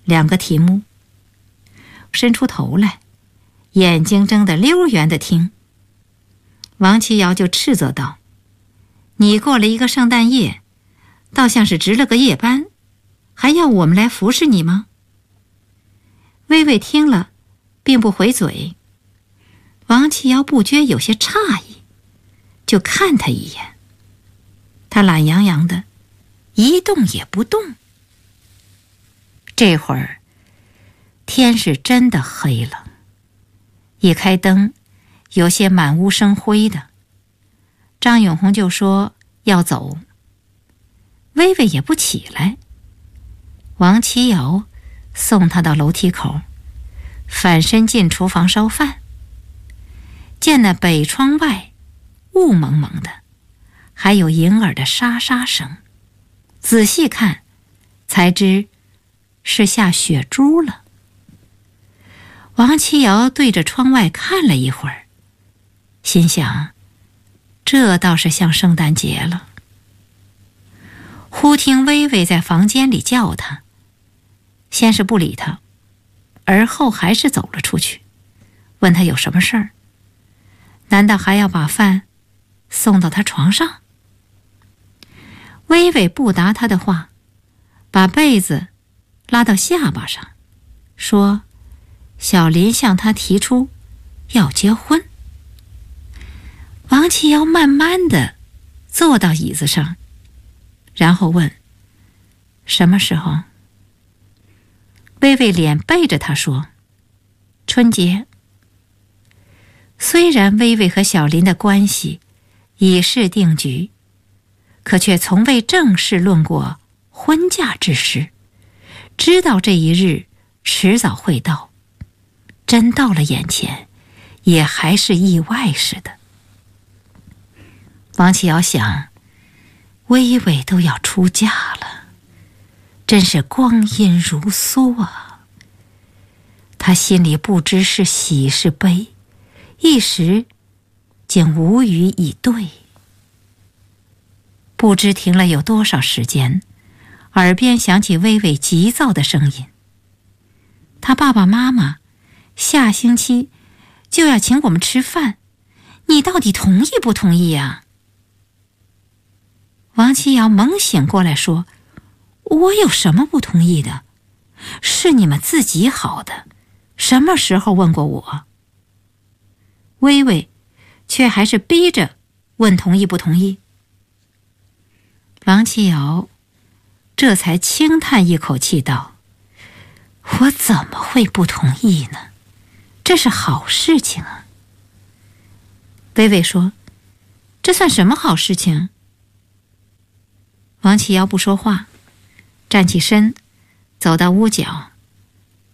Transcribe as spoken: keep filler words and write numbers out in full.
两个题目，伸出头来，眼睛睁得溜圆的听。王七瑶就斥责道：你过了一个圣诞夜，倒像是值了个夜班，还要我们来服侍你吗？微微听了并不回嘴，王七瑶不觉有些诧异，就看他一眼。他懒洋洋的一动也不动。这会儿天是真的黑了，一开灯有些满屋生灰的。张永红就说要走，微微也不起来。王七瑶送他到楼梯口，反身进厨房烧饭。见那北窗外雾蒙蒙的，还有银耳的沙沙声，仔细看才知是下雪珠了。王七瑶对着窗外看了一会儿，心想这倒是像圣诞节了。忽听微微在房间里叫他，先是不理他，而后还是走了出去，问他有什么事儿，难道还要把饭送到他床上？微微不答他的话，把被子拉到下巴上，说小林向他提出要结婚。王七瑶慢慢地坐到椅子上，然后问什么时候？微微脸背着他说春节。虽然微微和小林的关系已是定局，可却从未正式论过婚嫁之事，知道这一日迟早会到，真到了眼前也还是意外似的。王七瑶想，微微都要出嫁了，真是光阴如梭啊。他心里不知是喜是悲，一时竟无语以对。不知停了有多少时间，耳边响起微微急躁的声音：他爸爸妈妈下星期就要请我们吃饭，你到底同意不同意呀？王七瑶猛醒过来说：我有什么不同意的？是你们自己好的，什么时候问过我？微微却还是逼着问同意不同意。王七瑶这才轻叹一口气道：我怎么会不同意呢？这是好事情啊。微微说：这算什么好事情？王七瑶不说话，站起身走到屋角，